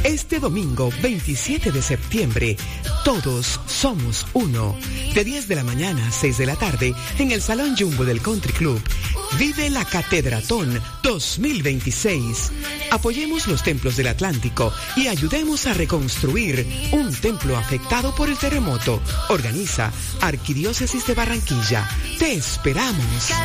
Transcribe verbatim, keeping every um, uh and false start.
Este domingo veintisiete de septiembre, todos somos uno. De diez de la mañana a seis de la tarde, en el Salón Jumbo del Country Club. Vive la Catedratón dos mil veintiséis. Apoyemos los templos del Atlántico y ayudemos a reconstruir un templo afectado por el terremoto. Organiza Arquidiócesis de Barranquilla. Te esperamos.